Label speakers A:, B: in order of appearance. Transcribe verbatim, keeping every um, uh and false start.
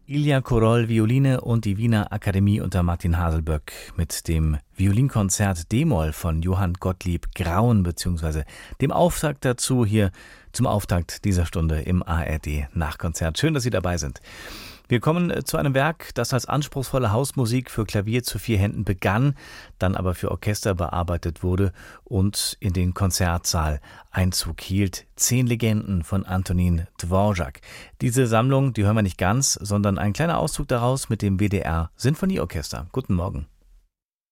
A: Ilja Korol Violine und die Wiener Akademie unter Martin Haselböck mit dem Violinkonzert D-Moll von Johann Gottlieb Graun bzw. dem Auftakt dazu hier zum Auftakt dieser Stunde im A R D-Nachkonzert. Schön, dass Sie dabei sind. Wir kommen zu einem Werk, das als anspruchsvolle Hausmusik für Klavier zu vier Händen begann, dann aber für Orchester bearbeitet wurde und in den Konzertsaal Einzug hielt. Zehn Legenden von Antonin Dvorak. Diese Sammlung, die hören wir nicht ganz, sondern ein kleiner Auszug daraus mit dem W D R Sinfonieorchester. Guten Morgen.